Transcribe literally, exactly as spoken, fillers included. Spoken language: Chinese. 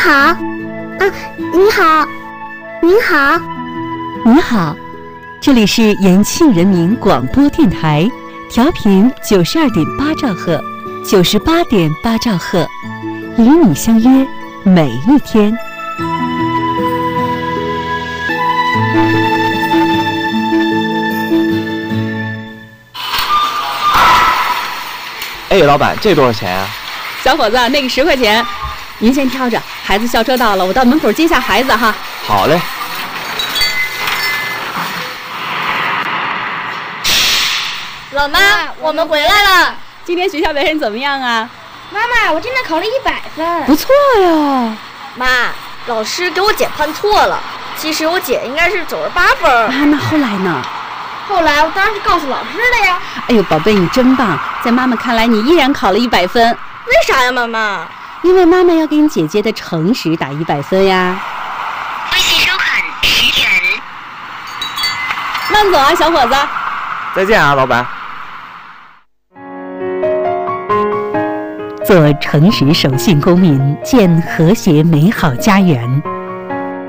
好，啊，你好，您好， 你好，这里是延庆人民广播电台，调频九十二点八兆赫，九十八点八兆赫，与你相约每一天。 哎，老板，这多少钱啊？ 小伙子，那个十块钱，您先挑着。孩子校车到了，我到门口接下孩子哈。 好嘞。 老妈，我们回来了。 今天学校表现怎么样啊？ 妈妈，我今天考了一百分。 不错呀。 妈，老师给我姐判错了，其实我姐应该是九十八分。 啊，那后来呢？ 后来我当然是告诉老师了呀。 哎呦，宝贝，你真棒！在妈妈看来，你依然考了一百分。 为啥呀，妈妈？ 因为妈妈要给你姐姐的诚实打一百分呀。 微信收款十元。 慢走啊，小伙子。 再见啊，老板。 做诚实守信公民，建和谐美好家园。